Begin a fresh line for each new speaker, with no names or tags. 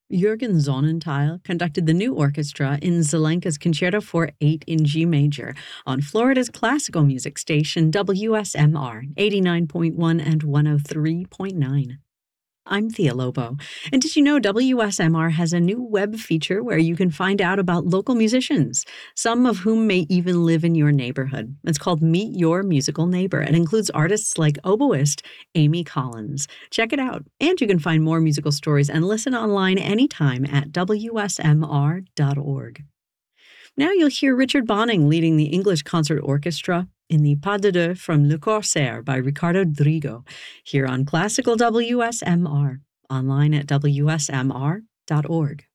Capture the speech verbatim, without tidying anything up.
Jürgen Sonnenthal conducted the new orchestra in Zelenka's Concerto for Eight in G Major on Florida's classical music station W S M R eighty-nine point one and one oh three point nine. I'm Thea Lobo, and did you know W S M R has a new web feature where you can find out about local musicians, some of whom may even live in your neighborhood? It's called Meet Your Musical Neighbor and includes artists like oboist Amy Collins. Check it out, and you can find more musical stories and listen online anytime at W S M R dot org. Now you'll hear Richard Bonning leading the English Concert Orchestra in the Pas de Deux from Le Corsaire by Ricardo Drigo, here on Classical W S M R, online at W S M R dot org.